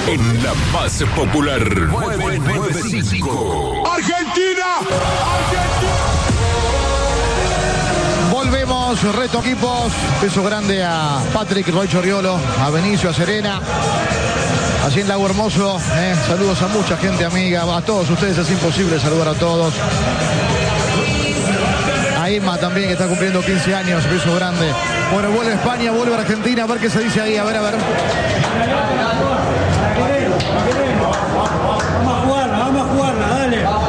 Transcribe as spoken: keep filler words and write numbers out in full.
En la más popular, nueve nueve cinco. ¡Argentina! ¡Argentina! Volvemos, reto equipos. Beso grande a Patrick Roy Choriolo, a Benicio, a Serena. Así en Lago Hermoso. Eh. Saludos a mucha gente amiga. A todos ustedes es imposible saludar a todos. A Emma también, que está cumpliendo quince años. Beso grande. Bueno, vuelve a España, vuelve a Argentina. A ver qué se dice ahí. A ver, a ver. Vamos a jugarla, vamos a jugarla, dale.